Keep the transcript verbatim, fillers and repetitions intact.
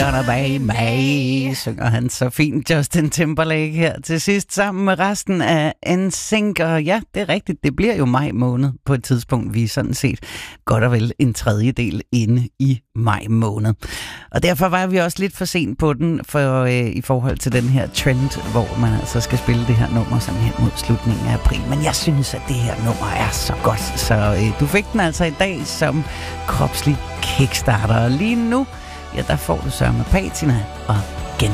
gonna be me, synger han så fint Justin Timberlake her til sidst sammen med resten af N Sync. Og ja, det er rigtigt, det bliver jo maj måned på et tidspunkt. Vi er sådan set godt og vel en tredjedel inde i maj måned. Og derfor var vi også lidt for sent på den for, øh, i forhold til den her trend, hvor man altså skal spille det her nummer sådan hen mod slutningen af april. Men jeg synes, at det her nummer er så godt, så øh, du fik den altså i dag som kropslig kickstarter. Og lige nu, ja, der får du Sørme Patina og